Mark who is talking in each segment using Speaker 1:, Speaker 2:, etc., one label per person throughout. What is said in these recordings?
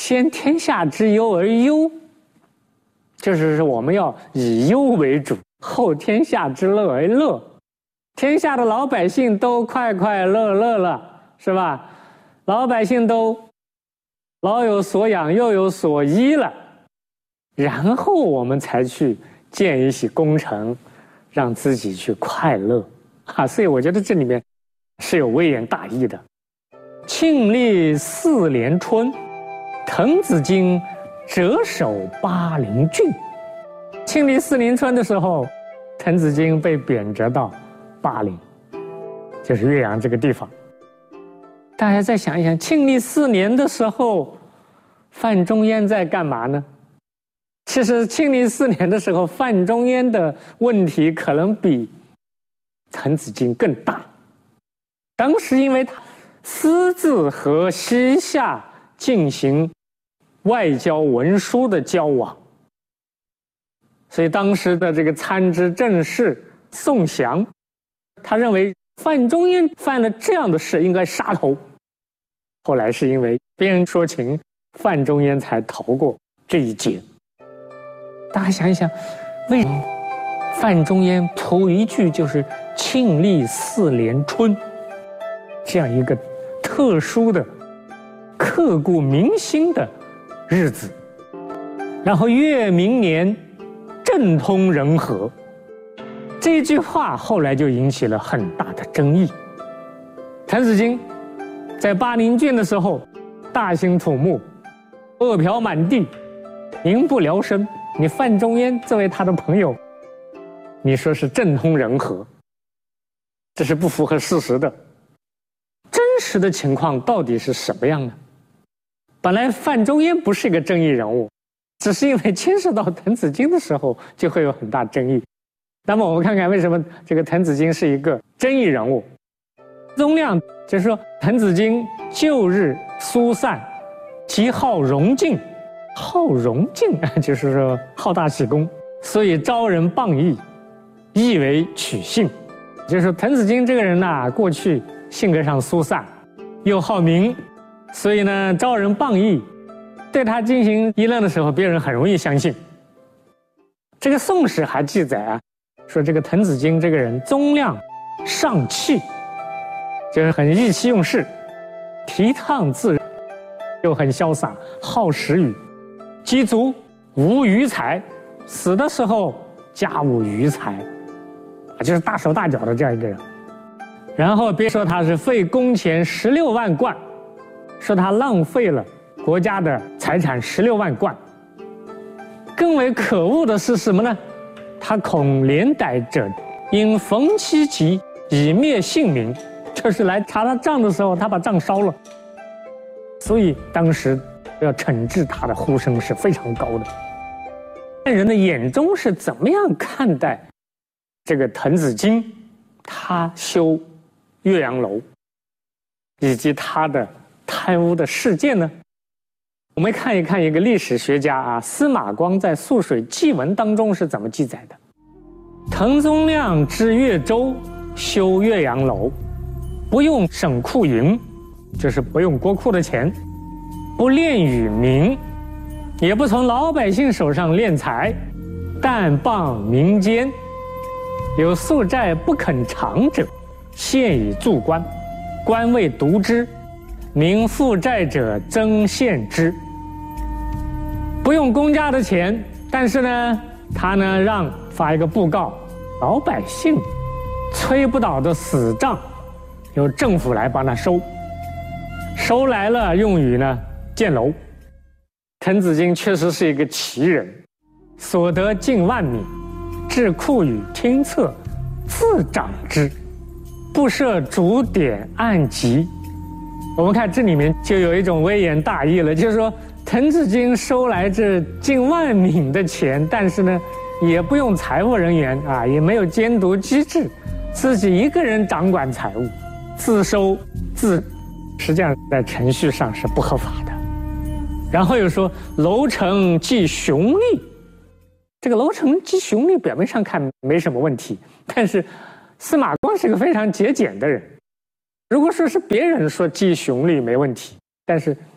Speaker 1: 先天下之忧而忧，就是我们要以忧为主，后天下之乐而乐。天下的老百姓都快快乐乐了，是吧？老百姓都老有所养，又有所依了，然后我们才去建一些工程，让自己去快乐啊！所以我觉得这里面是有微言大义的。庆历4年春，滕子京谪守巴陵郡。庆历4年春的时候，滕子京被贬谪到巴陵，就是岳阳这个地方。大家再想一想，庆历4年的时候，范仲淹在干嘛呢？其实庆历4年的时候，范仲淹的问题可能比滕子京更大。当时因为他私自和西夏进行外交文书的交往，所以当时的这个参知政事宋祥，他认为范仲淹犯了这样的事应该杀头。后来是因为别人说情，范仲淹才逃过这一劫。大家想一想，为什么范仲淹头一句就是庆历4年春这样一个特殊的刻骨铭心的日子，然后越明年政通人和，这句话后来就引起了很大的争议。滕子京在巴陵郡的时候大兴土木，饿殍满地，民不聊生。你范仲淹作为他的朋友，你说是政通人和，这是不符合事实的。真实的情况到底是什么样呢？本来范仲淹不是一个争议人物，只是因为牵涉到滕子京的时候就会有很大争议。那么我们看看为什么这个滕子京是一个争议人物。宗亮就是说，滕子京旧日疏散，极好荣敬，好荣敬就是说好大喜功，所以招人谤议，意为取信。就是说滕子京这个人呐，过去性格上疏散，又好名，所以呢招人谤议，对他进行议论的时候，别人很容易相信。这个《宋史》还记载啊，说这个滕子京这个人宗亮尚气，就是很意气用事，提倡自然，又很潇洒，好识语，积足无余财，死的时候家无余财，就是大手大脚的这样一个人。然后别说他是费工钱16万贯，说他浪费了国家的财产16万贯。更为可恶的是什么呢？他恐连逮者因逢其疾以灭性命，就是来查他账的时候，他把账烧了。所以当时要惩治他的呼声是非常高的。在人的眼中是怎么样看待这个滕子京他修岳阳楼以及他的贪污的事件呢？我们看一看一个历史学家啊，司马光在《素水记文》当中是怎么记载的。滕宗亮之岳州修岳阳楼，不用省库银，就是不用国库的钱，不敛与民，也不从老百姓手上敛财，但谤民间，有宿债不肯偿者，现以助官，官未独之，民负债者增献之。不用公家的钱，但是呢，他呢让发一个布告，老百姓催不倒的死账，由政府来帮他收，收来了用于呢建楼。滕子京确实是一个奇人，所得近万米，置库宇听策，自长之，不设主典案籍。我们看这里面就有一种微言大义了，就是说滕子京收来这近万闽的钱，但是呢也不用财务人员啊，也没有监督机制，自己一个人掌管财务，自收自，实际上在程序上是不合法的。然后又说楼城既雄立，这个楼城既雄立表面上看没什么问题，但是司马光是个非常节俭的人。如果说是别人说既雄立没问题，但是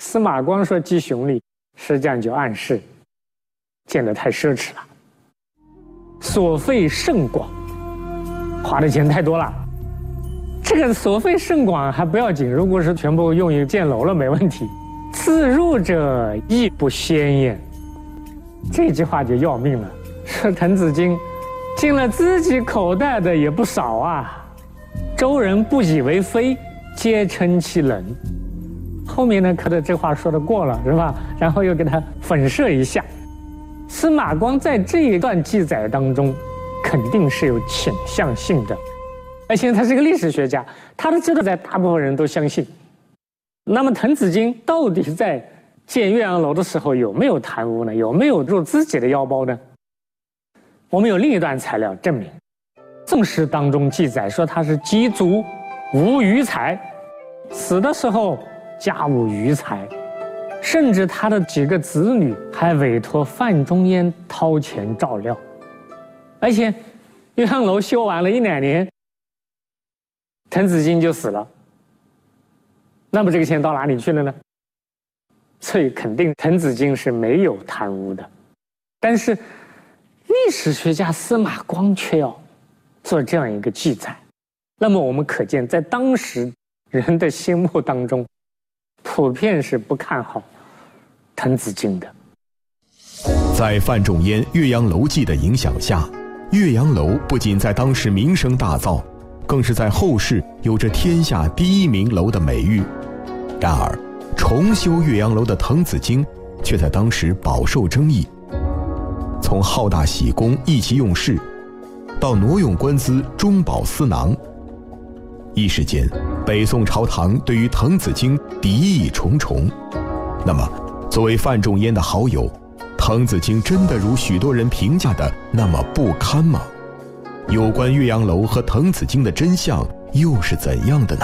Speaker 1: 司马光说积雄力，实际上就暗示建得太奢侈了，所费甚广，花的钱太多了。这个所费甚广还不要紧，如果是全部用于建楼了没问题。自入者亦不鲜焉，这句话就要命了。说滕子京进了自己口袋的也不少啊。周人不以为非，皆称其能。后面呢，可能这话说得过了，是吧？然后又给他粉饰一下。司马光在这一段记载当中，肯定是有倾向性的，而且他是个历史学家，他的知道在大部分人都相信。那么滕子京到底在建岳阳楼的时候有没有贪污呢？有没有入自己的腰包呢？我们有另一段材料证明，《宋史》当中记载说他是积足无余财，死的时候家无余财，甚至他的几个子女还委托范仲淹掏钱照料，而且岳阳楼修完了1、2年，滕子京就死了。那么这个钱到哪里去了呢？所以肯定滕子京是没有贪污的，但是历史学家司马光却要做这样一个记载。那么我们可见，在当时人的心目当中，普遍是不看好滕子京的。
Speaker 2: 在范仲淹《岳阳楼记》的影响下，岳阳楼不仅在当时名声大噪，更是在后世有着天下第一名楼的美誉。然而，重修岳阳楼的滕子京却在当时饱受争议。从好大喜功、意气用事，到挪用官资、中饱私囊，一时间，北宋朝堂对于滕子京敌意重重。那么，作为范仲淹的好友，滕子京真的如许多人评价的那么不堪吗？有关岳阳楼和滕子京的真相又是怎样的呢？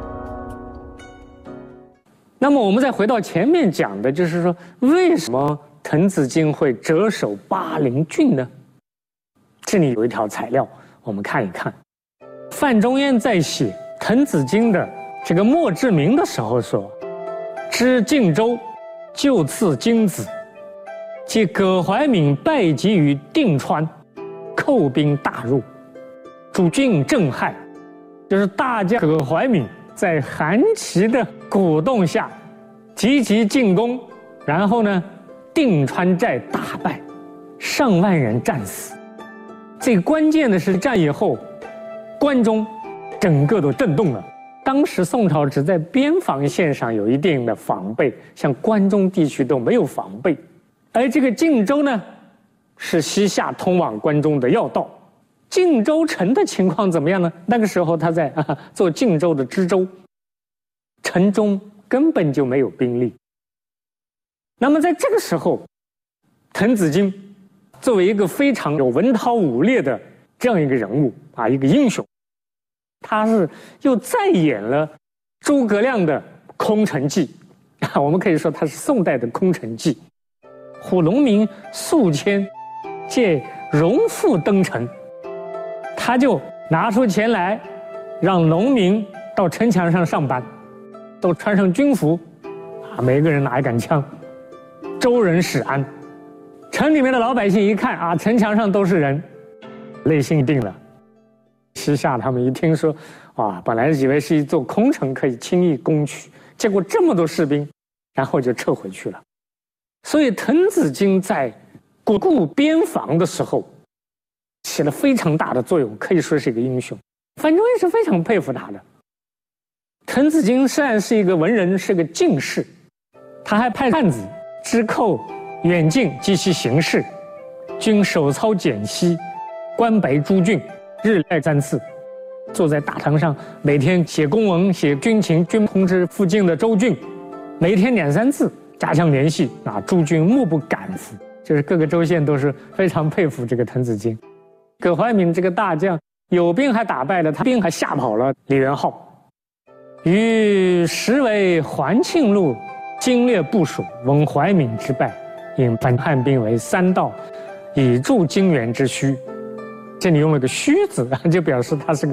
Speaker 1: 那么我们再回到前面讲的，就是说为什么滕子京会折守巴陵郡呢？这里有一条材料，我们看一看。范仲淹在写滕子京的这个墓志铭的时候说：“知荆州，就赐荆子，即葛怀敏败疾于定川，寇兵大入，主郡震撼。”就是大将葛怀敏在韩琦的鼓动下积极进攻，然后呢，定川寨大败，上万人战死。最关键的是战以后，关中整个都震动了。当时宋朝只在边防线上有一定的防备，像关中地区都没有防备。而这个荆州呢，是西夏通往关中的要道。荆州城的情况怎么样呢？那个时候他在做荆州的知州，城中根本就没有兵力。那么在这个时候，滕子京作为一个非常有文韬武略的这样一个人物一个英雄，他是又再演了诸葛亮的空城计我们可以说他是宋代的空城计。呼农民数千，借荣富登城，他就拿出钱来，让农民到城墙上上班，都穿上军服每个人拿一杆枪，周人始安。城里面的老百姓一看城墙上都是人，内心定了。西夏他们一听说本来以为是一座空城可以轻易攻取，结果这么多士兵，然后就撤回去了。所以滕子京在巩固边防的时候起了非常大的作用，可以说是一个英雄。范仲淹是非常佩服他的。滕子京虽然是一个文人，是个进士，他还派探子知寇远近及其形势，均手操简析，关白诸郡，日赖3次，坐在大堂上，每天写公文，写军情，均通知附近的州郡，每天2、3次，加强联系诸郡目不敢服。就是各个州县都是非常佩服这个滕子京。葛怀敏这个大将有兵还打败了，他兵还吓跑了李元昊。于时为环庆路经略部署，闻怀敏之败，引反汉兵为3道，以助荆援之需。这里用了个虚字，就表示他是个